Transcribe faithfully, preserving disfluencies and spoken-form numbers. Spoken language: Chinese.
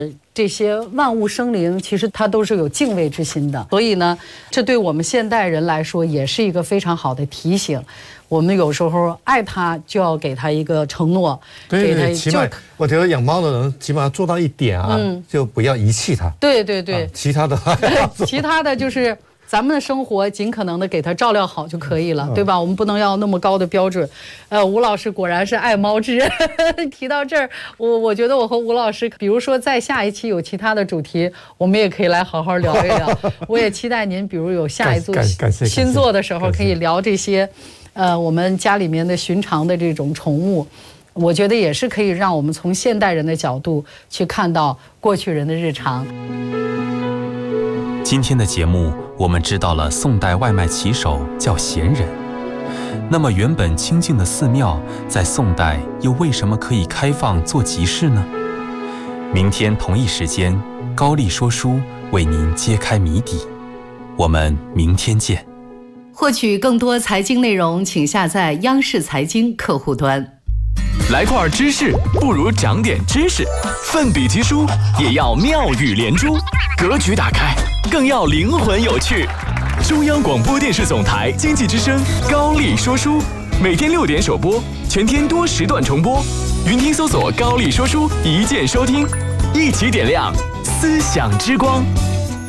这些万物生灵其实它都是有敬畏之心的，所以呢，这对我们现代人来说也是一个非常好的提醒。我们有时候爱它，就要给它一个承诺， 对对，起码我觉得养猫的人起码做到一点啊，嗯、就不要遗弃它。 对对对， 啊、其他的其他的就是咱们的生活尽可能的给它照料好就可以了，对吧？我们不能要那么高的标准。呃，吴老师果然是爱猫之人。提到这儿，我我觉得我和吴老师，比如说在下一期有其他的主题，我们也可以来好好聊一聊。我也期待您，比如有下一组新作的时候，可以聊这些，呃，我们家里面的寻常的这种宠物。我觉得也是可以让我们从现代人的角度去看到过去人的日常。 今天的节目，我们知道了宋代外卖骑手叫闲人。那么原本清静的寺庙，在宋代又为什么可以开放做集市呢？明天同一时间，高丽说书为您揭开谜底。我们明天见。 获取更多财经内容，请下载央视财经客户端。 来块知识，不如长点知识。奋笔疾书，也要妙语连珠。格局打开，更要灵魂有趣。中央广播电视总台经济之声高丽说书，每天六点首播，全天多时段重播。云听搜索高丽说书，一键收听，一起点亮思想之光。